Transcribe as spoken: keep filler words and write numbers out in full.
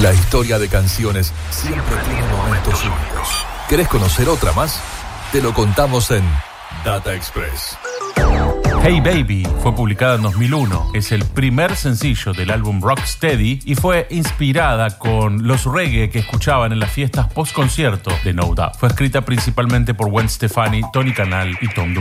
La historia de canciones siempre tiene momentos únicos. ¿Querés conocer otra más? Te lo contamos en Data Express. Hey Baby fue publicada en dos mil uno. Es el primer sencillo del álbum Rocksteady y fue inspirada con los reggae que escuchaban en las fiestas post-concierto de No Doubt. Fue escrita principalmente por Gwen Stefani, Tony Canal y Tom Duval.